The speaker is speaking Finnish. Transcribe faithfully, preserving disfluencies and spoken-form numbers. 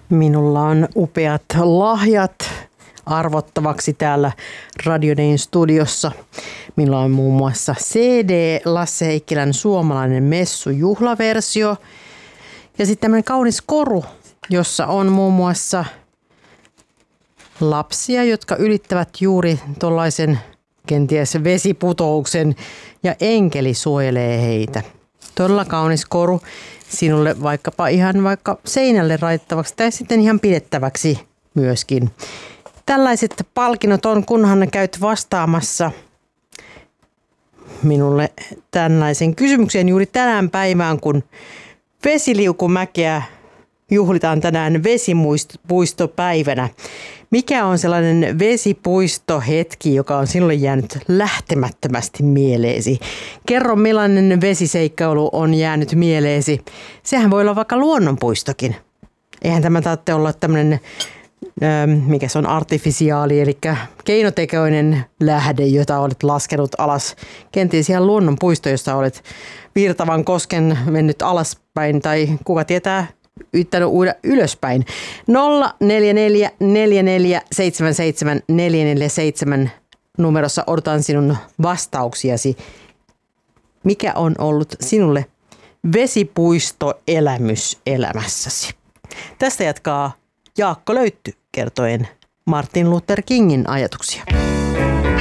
Minulla on upeat lahjat arvottavaksi täällä Radio Dayn studiossa. Minulla on muun muassa C D Lasse Heikkilän Suomalainen messu juhlaversio ja sitten tämmöinen kaunis koru, jossa on muun muassa lapsia, jotka ylittävät juuri tuollaisen kenties vesiputouksen ja enkeli suojelee heitä. Todella kaunis koru sinulle vaikkapa ihan vaikka seinälle raittavaksi tai sitten ihan pidettäväksi myöskin. Tällaiset palkinnot on, kunhan käyt vastaamassa minulle tällaisen kysymyksen juuri tänään päivään, kun Vesiliukumäkeä juhlitaan tänään vesipuistopäivänä. Mikä on sellainen vesipuistohetki, joka on sinulle jäänyt lähtemättömästi mieleesi? Kerro, millainen vesiseikkailu on jäänyt mieleesi. Sehän voi olla vaikka luonnonpuistokin. Eihän tämä tarvitse olla tämmöinen, mikä se on, artifisiaali, eli keinotekoinen lähde, jota olet laskenut alas. Kenties ihan luonnonpuisto, jossa olet virtavan kosken mennyt alaspäin, tai kuka tietää, yrittänyt uida ylöspäin. nolla neljä neljä neljä neljä seitsemän seitsemän neljä neljä seitsemän numerossa odotan sinun vastauksiasi. Mikä on ollut sinulle vesipuistoelämys elämässäsi? Tästä jatkaa Jaakko Löytty kertoen Martin Luther Kingin ajatuksia.